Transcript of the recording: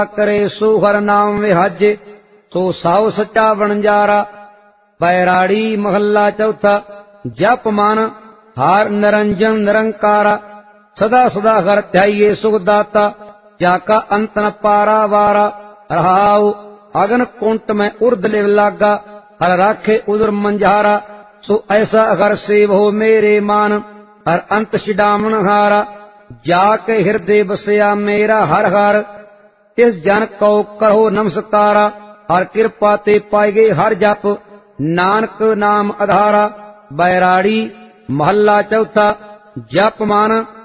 करे सो हर नाम विहाजे, तो साव सच्चा वणजारा। बैराड़ी महला चौथा। जप मन हार निरंजन निरंकारा, सदा सदा हर ध्याइये सुखदाता, जाका अंत न पारा वारा। रहाऊ अगन कुंट में उर्द लिव लागा, हर राखे उदर मंझारा। सो ऐसा हर सेव हो मेरे मान, हर अंत छिडामन हारा। जाके हृदय बसया मेरा हर हर, इस जन को करो नमस्कारा। हर कृपा ते पाए गए हर जप, नानक नाम आधारा। बैराड़ी महला चौथा। जप मन